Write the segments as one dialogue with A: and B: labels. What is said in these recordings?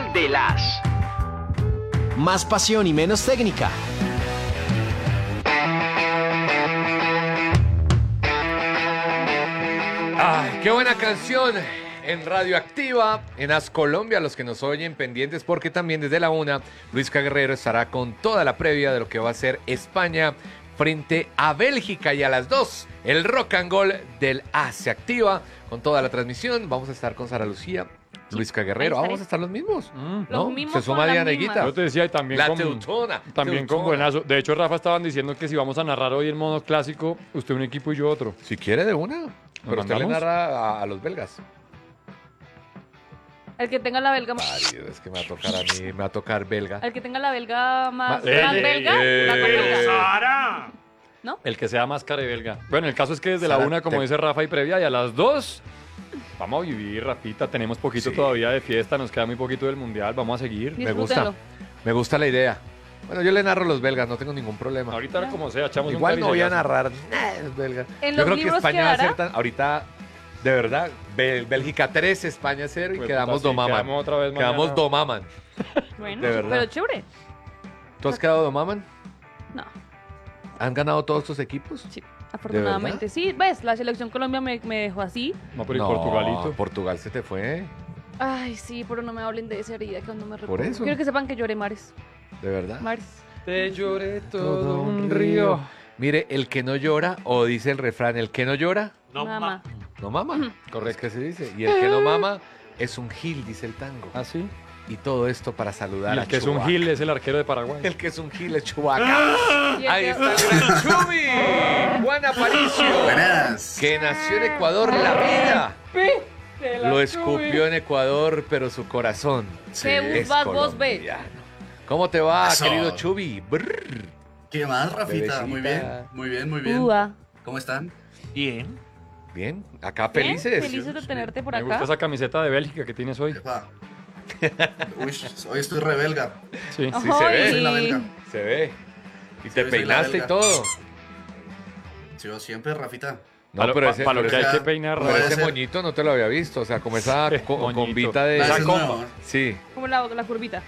A: fútbol de las.
B: Más pasión y menos técnica.
C: Ay, qué buena canción en Radioactiva, en As Colombia, los que nos oyen pendientes, porque también desde la 1, Luis Guerrero estará con toda la previa de lo que va a ser España frente a Bélgica, y a las 2, el Rock and Roll del A se activa con toda la transmisión. Vamos a estar con Sara Lucía, Luis Guerrero, vamos a estar los mismos, ¿no?
D: Los mismos
C: Se suma
D: con las
C: Diana
D: mismas.
C: Higuita.
E: Yo te decía, y también
C: La
E: con
C: Teutona.
E: También con buenazo. De hecho, Rafa estaban diciendo que si vamos a narrar hoy en modo clásico, usted un equipo y yo otro.
C: Si quiere de una, pero usted le
E: mandamos?
C: narra a los belgas.
D: El que tenga la belga
C: Ay, es que me va a tocar a mí, me va a tocar belga.
D: El que tenga la belga más
E: ey,
D: belga, va con belga.
F: ¡Sara!
D: ¿No?
E: El que sea más carebelga. Bueno, el caso es que desde
C: Sara,
E: la 1, como
C: te-
E: dice Rafa, y previa, y a las 2, vamos a vivir, Rafita. Tenemos poquito
C: Sí.
E: todavía de fiesta, nos queda muy poquito del Mundial, vamos a seguir.
C: Me gusta,
D: Disfrútenlo.
C: me gusta la idea. Bueno, yo le narro a los belgas, no tengo ningún problema.
E: Ahorita, como sea, echamos
C: Igual
E: un
C: no voy a
E: calicellazo.
C: narrar nada de los belgas.
D: En
C: Yo
D: los
C: creo que
D: libros
C: España va a ser
D: quedará.
C: tan... Ahorita, de verdad, Bélgica 3, España 0 y
E: Pues,
C: quedamos
E: puta, sí,
C: domaman.
E: quedamos otra vez
C: Quedamos
E: mañana.
C: domaman.
D: Bueno,
C: De verdad.
D: pero chévere.
C: ¿Tú has quedado domaman?
D: No,
C: ¿Han ganado todos tus equipos?
D: sí, afortunadamente. Sí, ves, la selección Colombia me dejó así.
E: No, pero ¿y Portugalito?
C: Portugal se te fue,
D: Ay, sí, pero no me hablen de esa herida que no me recuerdo.
C: eso.
D: Quiero que sepan que lloré mares.
C: de verdad.
D: Mares.
E: Te lloré todo un río.
C: Mire, el que no llora, o dice el refrán, el que no llora,
F: No,
D: Mamá.
C: no mama. Correcto que se dice. Y el que no mama es un gil, dice el tango.
E: ¿Ah, sí?
C: Y todo esto para saludar
E: Y
C: a
E: el que es un
C: Chewbacca.
E: gil es el arquero de Paraguay.
C: El que es un gil es Chewbacca.
D: Y el
C: Ahí
D: que-
C: está el gran Chubi, Juan Aparicio,
G: Buenas.
C: que nació en Ecuador la vida. Lo escupió en Ecuador, pero su corazón
D: ¿Qué
C: es
D: vas vos, ve?
C: colombiano. ¿Cómo te va,
G: Eso.
C: querido Chubi? Brrr.
G: ¿Qué más, Rafita? Muy bien,
C: Bebecita.
G: muy bien, muy bien.
D: Ua.
G: ¿Cómo están?
F: Bien.
C: Bien, acá
D: Bien,
C: felices.
D: Felices de tenerte por
E: Me gusta
D: acá.
E: esa camiseta de Bélgica que tienes hoy.
G: Epa. Uy, hoy estoy rebelga.
E: Sí.
C: Sí, se ve.
G: Soy la belga.
C: Se ve. Y te
G: soy la
C: peinaste y
G: belga.
C: todo.
G: Sí, yo siempre, Rafita.
C: No,
E: Para
C: pero
E: lo,
C: ese,
E: pa' lo
C: pero
E: que hay
G: esa-
E: que peinar,
C: pero
G: puede
C: ese
G: ser.
C: moñito no te lo había visto. O sea, como esa
E: Moñito.
C: combita de...
G: Ese
E: Esa
G: es
E: comba.
G: nuevo.
C: Sí.
D: Como la curvita.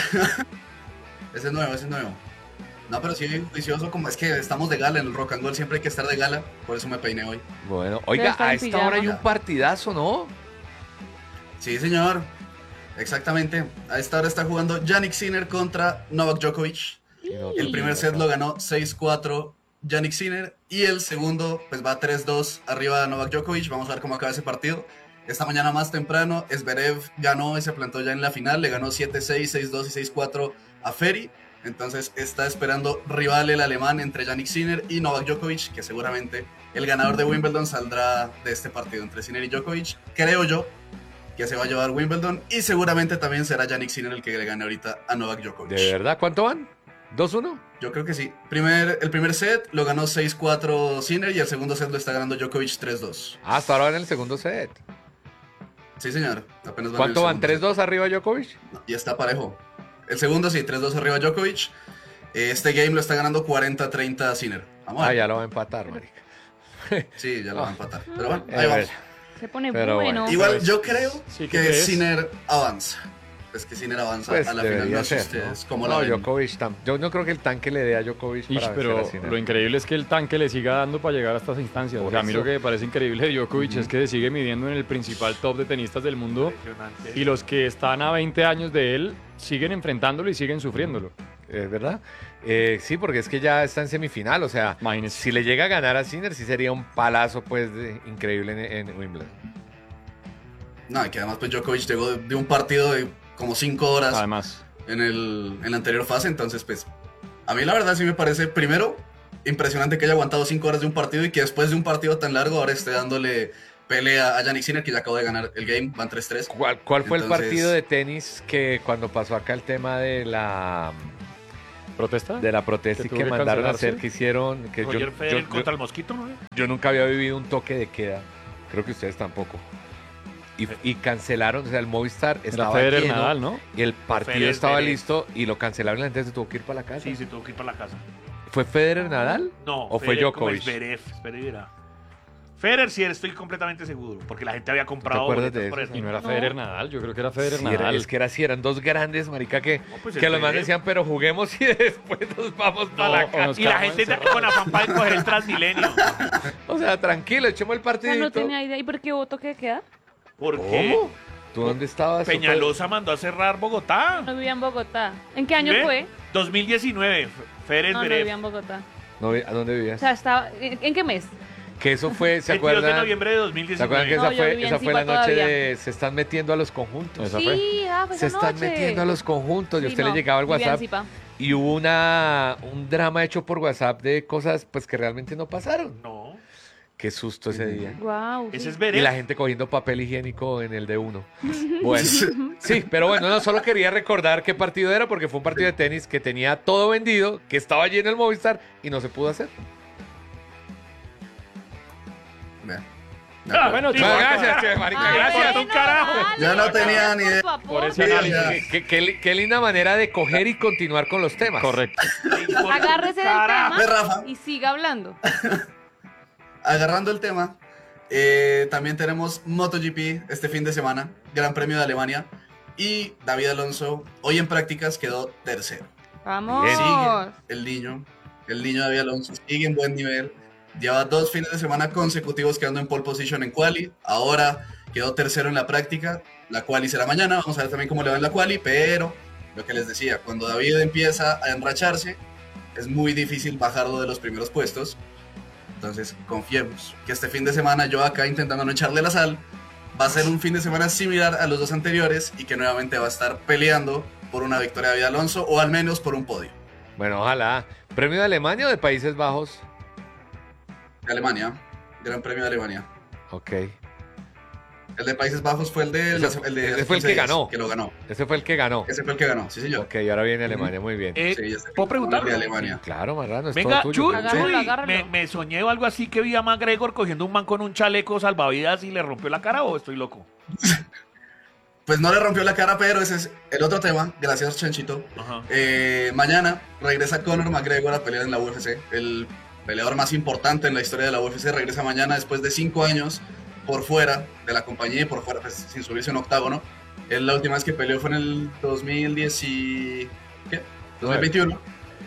G: Ese es nuevo, ese es nuevo. No, pero sí, juicioso, como es que estamos de gala en el Rock and Roll, siempre hay que estar de gala, por eso me peiné hoy.
C: Bueno, oiga,
D: estar
C: a
D: en
C: esta
D: pijama.
C: hora hay un partidazo, ¿no?
G: Sí, señor. Exactamente. A esta hora está jugando Jannik Sinner contra Novak Djokovic. El primer set lo ganó 6-4 Jannik Sinner y el segundo pues va 3-2 arriba Novak Djokovic. Vamos a ver cómo acaba ese partido. Esta mañana más temprano Zverev ganó y se plantó ya en la final. Le ganó 7-6, 6-2 y 6-4 a Ferry. Entonces está esperando rival el alemán entre Jannik Sinner y Novak Djokovic, que seguramente el ganador de Wimbledon saldrá de este partido entre Sinner y Djokovic. Creo yo que se va a llevar Wimbledon y seguramente también será Jannik Sinner el que le gane ahorita a Novak Djokovic.
C: ¿De verdad? ¿Cuánto van? ¿2-1?
G: Yo creo que sí. El primer set lo ganó 6-4 Sinner y el segundo set lo está ganando Djokovic 3-2.
C: Ah, hasta ahora van en el segundo set.
G: Sí, señor. Apenas
C: ¿Cuánto van?
G: en el segundo
C: ¿3-2 arriba Djokovic?
G: set. No, y está parejo. El segundo sí, 3-2 arriba Djokovic. Este game lo está ganando 40-30 Sinner. Vamos a
C: Ah,
G: ver.
C: ya lo va a empatar, marica.
G: Sí, ya lo va a empatar. Pero bueno,
C: A
G: ahí
C: ver.
G: vamos.
D: Se pone
C: Pero
D: bueno.
C: bueno.
G: Igual yo creo
E: Sí, ¿qué
G: que
E: crees?
G: Sinner avanza. Es que Sinner avanza
C: Pues
G: a la final.
C: debería
G: No sé
C: ser, ¿no?
G: ustedes cómo
C: No,
G: la ven.
C: Djokovic yo no creo que el tanque le dé a Djokovic
E: Ish,
C: para
E: pero
C: vencer a Sinner.
E: lo increíble es que el tanque le siga dando para llegar a estas instancias.
C: Por
E: O sea, a mí
C: eso.
E: lo que me parece increíble de Djokovic es que se sigue midiendo en el principal top de tenistas del mundo
F: Impresionante.
E: y los que están a 20 años de él siguen enfrentándolo y siguen sufriéndolo.
C: ¿Verdad? Sí, porque es que ya está en semifinal, o sea,
E: Imagínese.
C: si le llega a ganar a Sinner, sí sería un palazo, pues, increíble en Wimbledon.
G: No, y que además pues Djokovic llegó de un partido de como 5 horas
E: Además,
G: en la anterior fase, entonces pues a mí la verdad sí me parece, primero, impresionante que haya aguantado 5 horas de un partido y que después de un partido tan largo ahora esté dándole pelea a Jannik Sinner, que ya acabó de ganar el game, van 3-3.
C: ¿Cuál fue el
G: Entonces-
C: partido de tenis que cuando pasó acá el tema de la
E: ¿protesta?
C: protesta
E: Que
C: y
E: tuvo
C: que
E: que
C: mandaron a
E: cancelarse.
C: hacer, que hicieron, que
F: Roger Federer contra el mosquito, ¿no?
C: yo nunca había vivido un toque de queda, creo que ustedes tampoco. Y cancelaron, o sea, el Movistar
E: Era
C: estaba
E: Federer
C: lleno,
E: Nadal, ¿no?
C: y el partido
F: Federer,
C: estaba
F: Federer.
C: listo y lo cancelaron y la gente se tuvo que ir para la casa.
F: Sí, se tuvo que ir para la casa.
C: ¿Fue Federer Nadal?
F: No,
C: ¿O fue
F: Federer como
C: Djokovic?
F: Zverev era. Federer sí, estoy completamente seguro, porque la gente había comprado
C: acuerdas
F: boletos
C: de
F: por
C: eso?
F: eso.
E: Y no era
D: No.
E: Federer Nadal, yo creo que era Federer
C: Sí,
E: Nadal.
C: es que era así, eran dos grandes, marica, que
F: pues
C: los
F: el
C: más
F: Federer.
C: decían, pero juguemos y después nos vamos para la
E: o
C: casa.
E: nos
F: Y la
E: quedamos
F: gente
E: encerrados.
F: con afán para coger el Transmilenio.
C: O sea, tranquilo, echemos el
D: O sea,
C: partidito.
D: no tenía idea. ¿Y por qué voto que queda?
F: Porque
C: ¿Cómo? ¿Tú dónde estabas? Eso fue-
F: Peñalosa mandó a cerrar Bogotá.
D: No vivía en Bogotá. ¿En qué año
F: ¿Ve?
D: fue?
F: 2019, Federer
D: No, no
F: Zverev.
D: vivía en Bogotá.
C: No, ¿a dónde
D: O
C: vivías?
D: sea, estaba... ¿En qué mes?
C: Que eso fue, ¿se
F: 22 de
C: acuerdan?
F: noviembre de
C: ¿Se
F: 2019.
C: acuerdan que
D: No,
C: esa
D: yo
C: fue,
D: vivía en
C: esa fue la
D: Zipa
C: noche
D: todavía.
C: de se están metiendo a los conjuntos?
E: Esa fue.
D: Sí, fue
C: Se
D: esa
C: están
D: noche.
C: metiendo a los conjuntos y a
D: Sí,
C: usted
D: no,
C: le llegaba el
D: vivía en
C: WhatsApp
D: Zipa.
C: y hubo un drama hecho por WhatsApp de cosas pues que realmente no pasaron.
F: No,
C: Qué susto ese día.
D: Guau.
F: ese
D: sí.
F: es
C: Y
F: Zverev.
C: la gente cogiendo papel higiénico en el D1. Bueno, sí, pero bueno, no solo quería recordar qué partido era porque fue un partido de tenis que tenía todo vendido, que estaba lleno el Movistar y no se pudo hacer.
G: Vea.
E: Bueno,
F: Sí,
E: chao.
C: Gracias, che, marica,
D: Ah,
C: gracias.
F: un carajo.
D: dale,
G: Ya no tenía ni idea.
D: por favor.
E: Por ese
G: Sí,
E: análisis.
G: ya.
C: Qué linda manera de coger y continuar con los temas.
E: Correcto.
D: Agárrese del
F: Carajo.
G: Ve,
D: tema
G: Rafa,
D: y siga hablando.
G: agarrando el tema, también tenemos MotoGP este fin de semana, Gran Premio de Alemania, y David Alonso hoy en prácticas quedó tercero.
D: Vamos.
C: Bien.
G: Sigue el niño David Alonso sigue en buen nivel, lleva 2 fines de semana consecutivos quedando en pole position en quali, ahora quedó tercero en la práctica, la quali será mañana, vamos a ver también cómo le va en la quali, pero lo que les decía, cuando David empieza a enracharse, es muy difícil bajarlo de los primeros puestos. Entonces, confiemos que este fin de semana, yo acá intentando no echarle la sal, va a ser un fin de semana similar a los dos anteriores y que nuevamente va a estar peleando por una victoria de David Alonso o al menos por un podio.
C: Bueno, ojalá. ¿Premio de Alemania o de Países Bajos?
G: De Alemania, Gran Premio de Alemania.
C: Ok.
G: El de Países Bajos fue el de...
C: Ese
G: el de
C: fue el que
G: 15 días,
C: ganó.
G: Que lo ganó.
C: Ese fue el que ganó.
G: Ese fue el que ganó, sí señor.
C: Ok, y ahora viene Alemania, muy bien.
G: Sí, este fin
F: ¿Puedo
G: de
F: preguntar?
G: semana de Alemania.
C: Claro, Marrano, es
F: Venga,
C: todo
F: Chuy,
C: tuyo.
D: Agárralo,
F: Chuy,
D: agárralo.
F: me soñé o algo así que vi a McGregor cogiendo un man con un chaleco salvavidas y le rompió la cara o estoy loco.
G: Pues no le rompió la cara, pero ese es el otro tema. Gracias, Chanchito.
F: Ajá.
G: Mañana regresa Conor McGregor a pelear en la UFC. El peleador más importante en la historia de la UFC regresa mañana después de 5 años por fuera de la compañía y por fuera, pues, sin subirse en octágono. Él la última vez que peleó fue en el 2010 y... ¿Qué? 2021.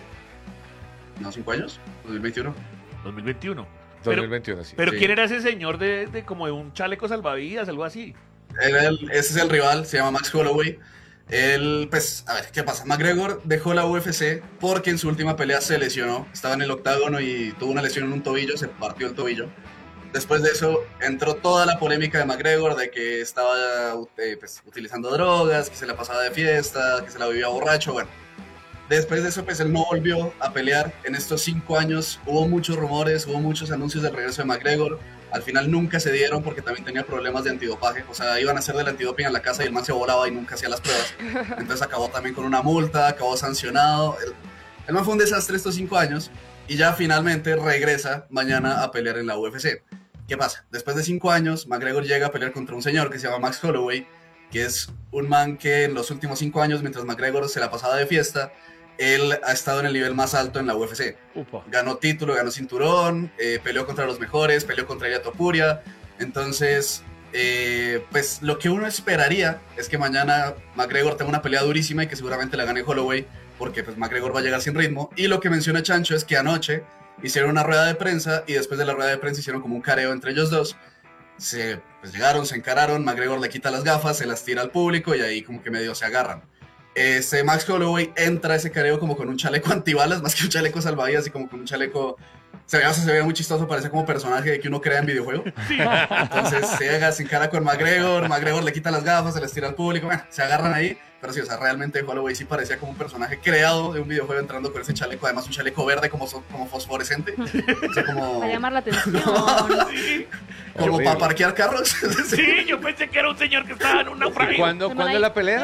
G: No, 5 años. 2021.
F: 2021.
C: 2021, sí.
F: Pero
G: Sí.
F: ¿quién era ese señor de como de un chaleco salvavidas, algo así?
G: Ese es el rival, se llama Max Holloway. Él, pues, a ver, ¿qué pasa? McGregor dejó la UFC porque en su última pelea se lesionó. Estaba en el octágono y tuvo una lesión en un tobillo, se partió el tobillo. Después de eso entró toda la polémica de McGregor de que estaba pues, utilizando drogas, que se la pasaba de fiesta, que se la vivía borracho, bueno. Después de eso, pues él no volvió a pelear. En estos 5 años hubo muchos rumores, hubo muchos anuncios del regreso de McGregor. Al final nunca se dieron porque también tenía problemas de antidopaje. O sea, iban a hacer del antidoping en la casa y el man se volaba y nunca hacía las pruebas. Entonces acabó también con una multa, acabó sancionado. El man fue un desastre estos 5 años y ya finalmente regresa mañana a pelear en la UFC. ¿Qué pasa? Después de 5 años, McGregor llega a pelear contra un señor que se llama Max Holloway, que es un man que en los últimos 5 años, mientras McGregor se la pasaba de fiesta, él ha estado en el nivel más alto en la UFC.
E: Upa.
G: Ganó título, ganó cinturón, peleó contra los mejores, peleó contra Ilia Topuria. Entonces, pues lo que uno esperaría es que mañana McGregor tenga una pelea durísima y que seguramente la gane Holloway, porque pues McGregor va a llegar sin ritmo. Y lo que menciona Chancho es que anoche hicieron una rueda de prensa y después de la rueda de prensa hicieron como un careo entre ellos dos. Pues llegaron, se encararon, McGregor le quita las gafas, se las tira al público y ahí como que medio se agarran. Max Holloway entra a ese careo como con un chaleco antibalas, más que un chaleco salvavidas, y como con un chaleco... Se veía muy chistoso, parecía como personaje que uno crea en videojuego. Entonces se encara con McGregor le quita las gafas, se las tira al público, bueno, se agarran ahí. Pero sí, o sea, realmente Holloway sí parecía como un personaje creado de un videojuego entrando con ese chaleco, además un chaleco verde como fosforescente. O sea, como
D: Para llamar la atención.
F: Sí,
G: como
C: Horrible.
G: para parquear carros.
F: sí, yo pensé que era un señor que estaba en un naufragio.
C: ¿Cuándo es la pelea?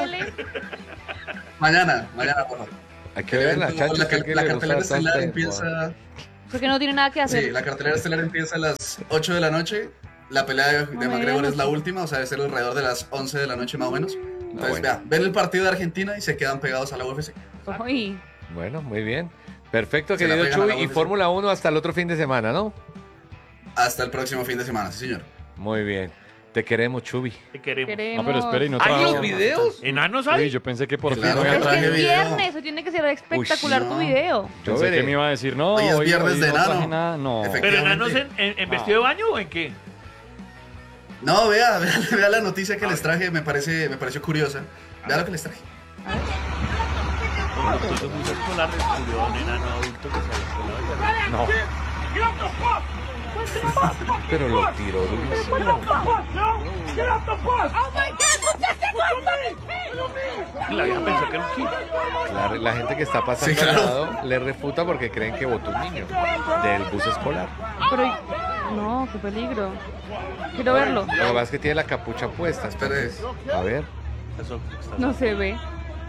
G: Mañana, por favor.
C: Hay que verla, Chancho.
G: La
C: usted que le gusta
G: cartelera estelar
C: bastante,
G: empieza...
D: Porque no tiene nada que hacer.
G: Sí, la cartelera estelar empieza a las 8 de la noche. La pelea de McGregor es la última, o sea, debe ser alrededor de las 11 de la noche más o menos. Entonces,
C: bueno.
G: vea, ven el partido de Argentina y se quedan pegados a la UFC.
D: Uy,
C: Bueno, muy bien. Perfecto,
G: Se la
C: querido
G: pegan a la
C: Chuy. Y
G: UFC.
C: Fórmula 1 hasta el otro fin de semana, ¿no?
G: Hasta el próximo fin de semana, sí, señor.
C: Muy bien. Te queremos, Chubi.
F: ¿Qué queremos?
D: Queremos.
E: No, pero espere, y no
F: ¿Hay
E: trajo.
F: los
C: videos?
F: ¿Enanos
E: Uy,
F: hay?
E: yo pensé que por fin
G: Claro
E: no
G: que
E: había
D: Es que
G: traje
D: es
G: video.
D: viernes, eso tiene que ser espectacular
C: Uy,
D: tu
G: no.
D: video.
C: Yo
E: Pensé
C: veré.
E: que me iba a decir, no,
G: Hoy es viernes de
E: no traje
G: enano.
E: nada, no.
F: ¿Pero enanos en vestido de baño o en qué?
G: No, vea la noticia que les traje, me pareció curiosa. Vea lo que les traje.
F: Los buses escolares descubrió a un enano adulto que se había colado.
E: No.
C: Pero lo tiró durísimo.
F: Y la vieja pensó que era un kid.
C: Claro, la gente que está pasando
G: Sí, claro.
C: al lado le refuta porque creen que votó un niño del bus escolar.
D: Pero, no, qué peligro. Quiero verlo.
C: Lo que pasa es que tiene la capucha puesta. Entonces, a ver.
F: Eso está-
D: No se ve.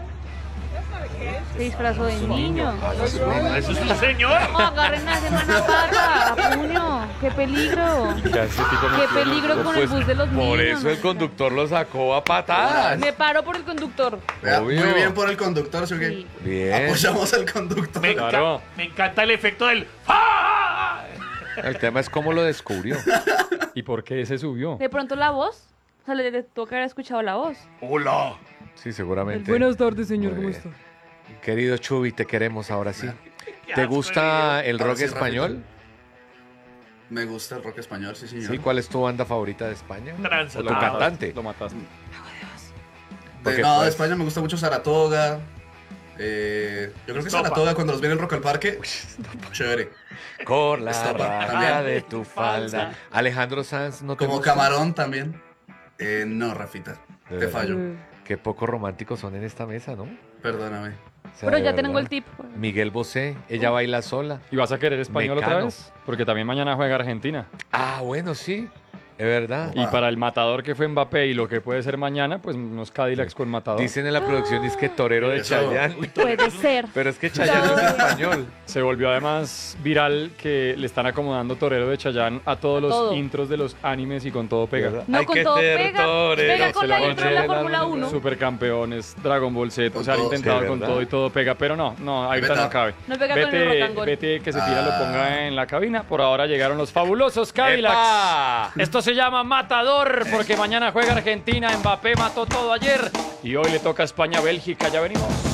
D: Se disfrazó de niño.
F: Eso es un señor.
D: No, agarren a ese man a pata, a puño. Qué peligro.
E: Ya ese tipo me
D: Qué
E: tiene
D: peligro
E: loco,
D: con
E: pues.
D: el bus de los niños.
C: Por eso el conductor lo sacó a patadas.
D: Me paro por el conductor.
G: Vea,
C: Obvio.
G: muy bien por el conductor, ¿sí o qué?
D: Sí.
C: Bien.
G: Apoyamos al conductor.
E: Claro.
F: Me encanta el efecto del ¡Ah!
C: El tema es cómo lo descubrió.
E: ¿Y por qué se subió?
D: De pronto la voz. O sea, le tuvo que haber escuchado la voz.
F: ¡Hola!
C: Sí, seguramente.
D: Buenas tardes, señor.
C: Muy
D: ¿Cómo
C: bien.
D: está?
C: Querido Chubi, te queremos ahora sí.
F: Qué
C: ¿Te
F: asco
C: gusta
F: de
C: el
G: Ahora
C: rock
G: sí,
C: español?
G: rápido. Me gusta el rock español, sí, señor.
C: Sí, ¿cuál es tu banda favorita de España?
F: Tranza,
C: ¿O tu
F: lo mataste.
C: cantante?
E: Lo mataste.
C: Porque,
G: No, de
C: pues,
G: España me gusta mucho Saratoga. Yo creo que
F: Estopa.
G: Saratoga cuando los viene el Rock al Parque. Chévere.
C: Con la
G: Estopa,
C: raya
G: también.
C: de tu falda. Alejandro Sanz, ¿no te
G: Como
C: gusta?
G: Camarón también. No, Rafita.
C: De
G: Te
C: verdad.
G: fallo.
C: Qué poco románticos son en esta mesa, ¿no?
G: Perdóname.
C: O sea,
D: Pero
C: de
D: ya
C: verdad.
D: tengo el tip.
C: Miguel Bosé, ella baila sola.
E: ¿Y vas a querer español otra
C: Mecano.
E: vez? Porque también mañana juega Argentina.
C: Ah, bueno, sí. Es verdad.
E: Y para el matador que fue Mbappé y lo que puede ser mañana, pues unos Cadillacs con matador.
C: Dicen en la producción, dice que torero de
G: Eso.
C: Chayanne.
D: Puede ser.
C: Pero es que Chayanne no es español.
E: Se volvió además viral que le están acomodando torero de Chayanne a todos los
D: todo.
E: intros de los animes y con todo pega.
C: ¿Verdad?
D: No,
C: Hay
D: con
C: que
D: todo
C: ser
D: pega.
C: torero.
D: Pega con
E: Se
D: la
E: la
D: intro de la
C: noche,
D: Fórmula 1.
E: Supercampeones, Dragon Ball Z,
G: Con
E: o sea, han
G: todo,
E: intentado
C: sí,
E: con
C: ¿verdad?
E: todo y todo pega, pero no, ahorita
G: Beta.
E: no cabe.
D: No pega con el rotangol.
E: Vete que se tira, lo
G: Ah.
E: ponga en la cabina. Por ahora llegaron los fabulosos Cadillacs.
C: ¡Epa!
E: Esto se llama Matador, porque mañana juega Argentina, Mbappé mató todo ayer y hoy le toca a España-Bélgica, ya venimos.